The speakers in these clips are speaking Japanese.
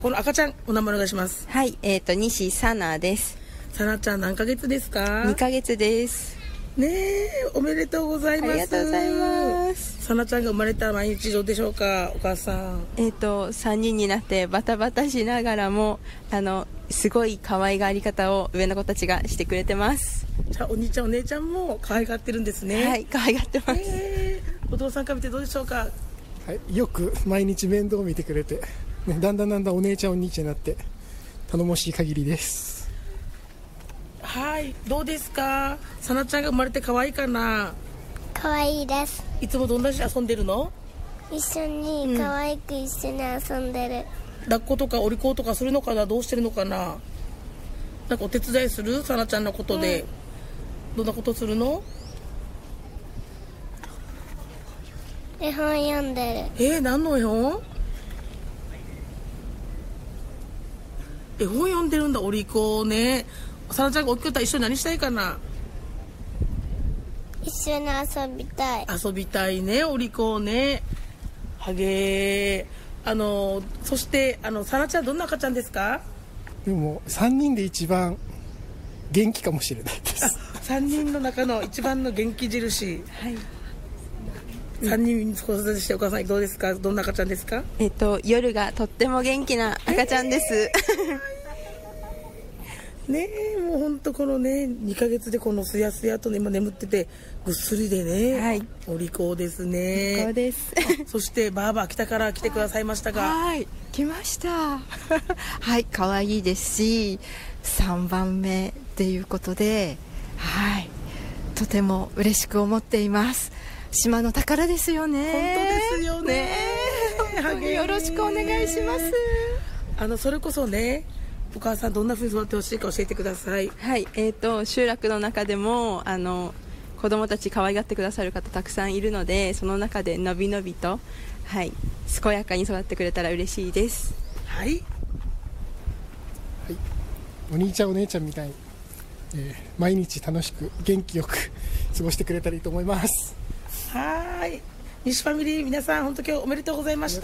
この赤ちゃん、お名前お願いします。 はい、西さなです。 さなちゃん何ヶ月ですか ？2ヶ月です。 ねえ、おめでとうございます。 ありがとうございます。 さなちゃんが生まれた毎日どうでしょうか、お母さん。 3人になってバタバタしながらも、すごい可愛がり方を上の子たちがしてくれてます。 じゃあお兄ちゃんお姉ちゃんも可愛がってるんですね。 はい、可愛がってます。 お父さんから見てどうでしょうか？ はい、よく毎日面倒を見てくれて、ね、だんだんお姉ちゃんお兄ちゃんになって頼もしい限りです。 はい、どうですか？さなちゃんが生まれて可愛いかな？ 可愛いです。 いつもどんなに遊んでるの？ 一緒に可愛く一緒に遊んでる。 抱っことかお利口とかするのかな？どうしてるのかな？なんかお手伝いする？さなちゃんのことで、どんなことするの？ 絵本読んでる。 何の絵本？絵本読んでるんだ、お利口ね。さなちゃんが大きくなったら一緒に何したいかな？ 一緒に遊びたい。 遊びたいね、お利口ね。はげー。そしてさなちゃんどんな赤ちゃんですか？ でも3人で一番元気かもしれないです。 3人の中の一番の元気印。 はい。 3人子育てしてお母さんどうですか？どんな赤ちゃんですか？ 夜がとっても元気な赤ちゃんです。 ねえ、もう本当このね2ヶ月でこのすやすやとね今眠っててぐっすりでね、 はい、 お利口ですね。 お利口です。 そしてバーバー北から来てくださいましたが、 はい来ました。はい可愛いですし3番目っていうことで、はいとても嬉しく思っています。島の宝ですよね。 本当ですよね。 本当によろしくお願いします。 それこそね、お母さんどんな風に育ってほしいか教えてください。 はい、集落の中でも子供たち可愛がってくださる方たくさんいるので、その中でのびのびと、はい、健やかに育ってくれたら嬉しいです。 はい、はい、 お兄ちゃんお姉ちゃんみたいに、毎日楽しく元気よく過ごしてくれたらいいと思います。 はい、西ファミリー皆さん本当今日おめでとうございました。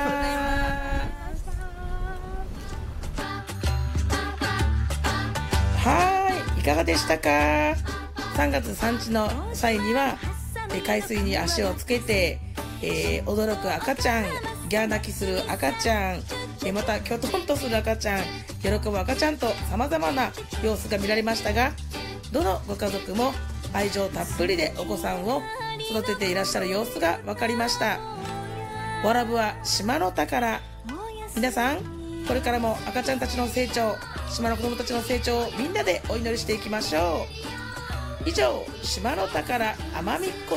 はい、いかがでしたか？3月3日の際には海水に足をつけて、驚く赤ちゃん、ギャー泣きする赤ちゃん、またきょとんとする赤ちゃん、喜ぶ赤ちゃんと様々な様子が見られましたが、どのご家族も愛情たっぷりでお子さんを育てていらっしゃる様子が分かりました。わらぶは島の宝。皆さんこれからも赤ちゃんたちの成長、島の子供たちの成長をみんなでお祈りしていきましょう。以上、島の宝奄美っ子